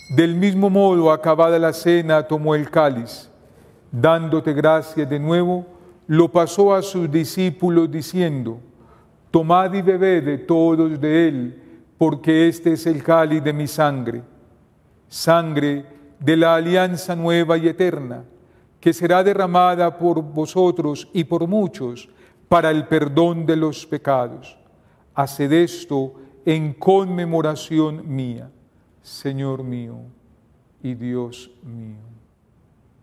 Del mismo modo, acabada la cena, tomó el cáliz, dándote gracias de nuevo, lo pasó a sus discípulos diciendo: tomad y bebed de todos de él, porque este es el cáliz de mi sangre, sangre de la alianza nueva y eterna, que será derramada por vosotros y por muchos para el perdón de los pecados. Haced esto en conmemoración mía, Señor mío y Dios mío.